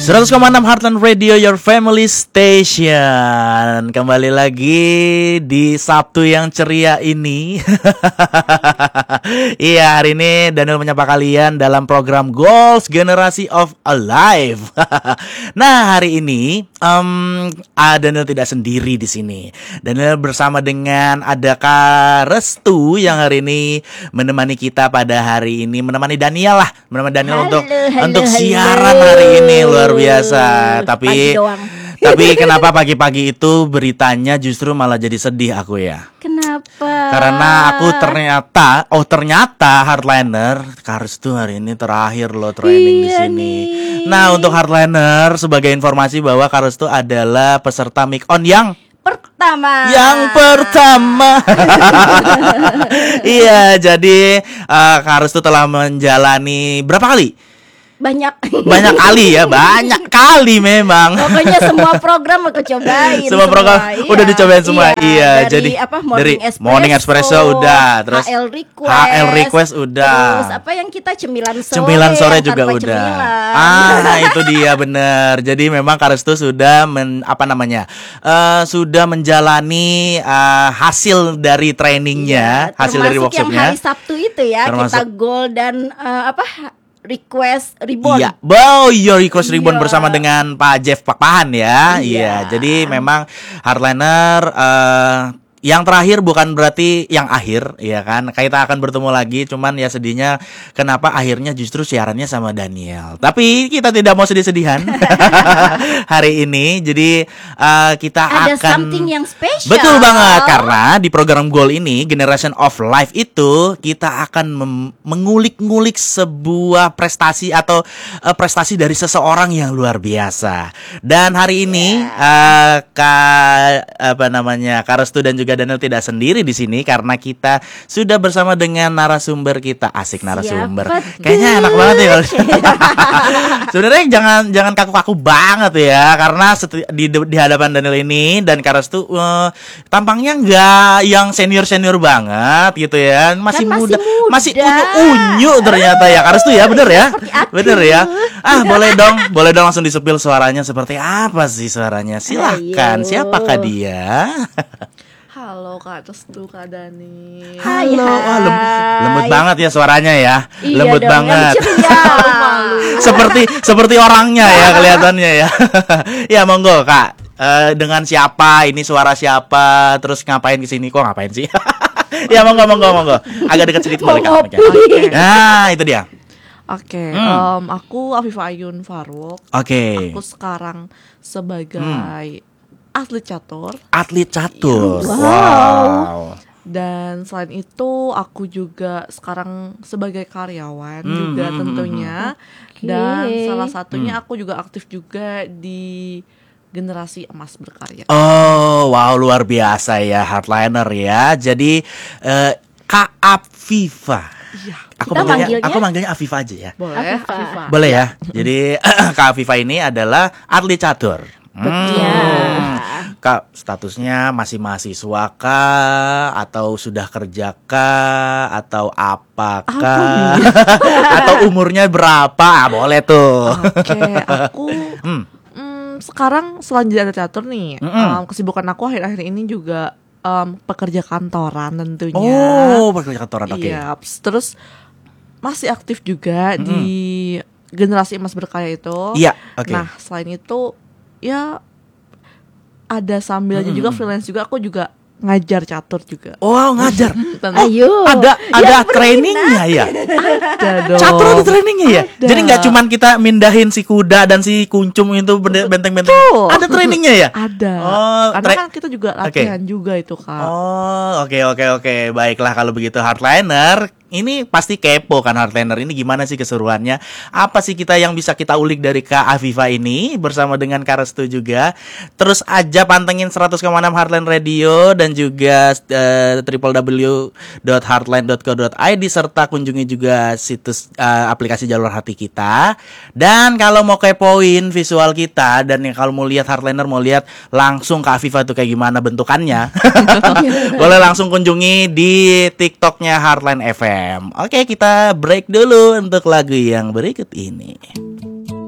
100,6 Heartland Radio, your family station. Kembali lagi di Sabtu yang ceria ini. Iya, hari ini Daniel menyapa kalian dalam program Goals Generasi of Alive. Nah, hari ini Daniel tidak sendiri di sini. Daniel bersama dengan ada Kak Restu yang hari ini menemani kita pada hari ini, menemani Daniel untuk siaran hari ini. Luar biasa. Tapi kenapa pagi-pagi itu beritanya justru malah jadi sedih aku ya? Kenapa? Karena aku ternyata Heartliner Kars tuh hari ini terakhir loh training di sini. Nah, untuk Heartliner sebagai informasi bahwa Kars tuh adalah peserta Mic On yang pertama. Iya, jadi Kars tuh telah menjalani berapa kali? Banyak kali memang. Pokoknya semua program aku cobain. Semua program udah dicobain semua. Iya, dari dari Morning Espresso udah, terus HL Request udah. Terus apa yang kita cemilan sore juga udah. Nah, itu dia bener. Jadi memang Karestu sudah sudah menjalani hasil dari trainingnya, hasil dari workshopnya. Yang hari Sabtu itu ya, kita goal dan request ribbon. Iya, your request ribbon bersama dengan Pak Jeff Pakpahan ya. Iya, jadi memang Heartliner yang terakhir bukan berarti yang akhir, ya kan? Kita akan bertemu lagi, cuman ya sedihnya kenapa akhirnya justru siarannya sama Daniel. Tapi kita tidak mau sedih-sedihan hari ini. Jadi kita ada akan something yang spesial. Betul banget, karena di program Goal ini Generation of Life itu kita akan mengulik-ngulik sebuah prestasi atau prestasi dari seseorang yang luar biasa. Dan hari ini Kak Restu dan juga Daniel tidak sendiri di sini karena kita sudah bersama dengan narasumber kita. Asik narasumber. Kayaknya enak banget ya. Sebenarnya jangan kaku-kaku banget ya, karena di hadapan Daniel ini dan Kak Restu tampangnya nggak yang senior banget gitu ya. Masih muda. Masih unyu ternyata ya Kak Restu ya, bener ya? Bener ya. Boleh dong langsung disepil suaranya seperti apa sih suaranya? Silahkan. Siapakah dia? Halo Kak Restu, Kak Dani. Halo, lembut banget ya suaranya ya. Iya, lembut banget. seperti orangnya ya kelihatannya ya. Ya monggo Kak. Dengan siapa? Ini suara siapa? Terus ngapain kesini? Kok ngapain sih? Ya monggo. Agak dekat sedikit boleh Kak. Okay. Nah, itu dia. Oke, aku Afifa Ayun Faruk. Oke. Aku sekarang sebagai atlet catur. Wow. Dan selain itu aku juga sekarang sebagai karyawan juga tentunya. Dan salah satunya aku juga aktif juga di Generasi Emas Berkarya. Oh, wow, luar biasa ya Heartliner ya. Jadi Kak Afifa. Iya. Aku manggilnya Afifa aja ya. Boleh, Afifa. Boleh ya. Jadi Kak Afifa ini adalah atlet catur. Kak, statusnya masih mahasiswa kah? Atau sudah kerja kah? Atau apakah? Atau umurnya berapa? Boleh tuh. Oke, aku sekarang selain jadi atlet catur nih, kesibukan aku akhir-akhir ini juga pekerja kantoran tentunya. Oh, pekerja kantoran, oke. Iya, terus masih aktif juga di Generasi Emas Berkarya itu. Iya, oke. Nah, selain itu ya ada sambilnya juga freelance juga, aku juga ngajar catur juga. Oh, ngajar. Ayo. Ada trainingnya ya? Ada dong. Catur ada trainingnya ya? Ada. Jadi nggak cuman kita mindahin si kuda dan si kuncung itu benteng-benteng. Tuh. Ada trainingnya ya? Ada. Oh, karena kan kita juga latihan juga itu Kak. Oh, oke. Baiklah kalau begitu Heartliner. Ini pasti kepo kan Heartliner ini gimana sih keseruannya? Apa sih yang bisa kita ulik dari Kak Afifa ini bersama dengan Kak Restu juga. Terus aja pantengin 100,6 Heartland Radio dan juga www.heartland.co.id serta kunjungi juga situs aplikasi Jalur Hati kita. Dan kalau mau kepoin visual kita dan kalau mau lihat Heartliner, mau lihat langsung Kak Afifa tuh kayak gimana bentukannya, boleh langsung kunjungi di TikToknya Heartland FM. Oke, kita break dulu untuk lagu yang berikut ini.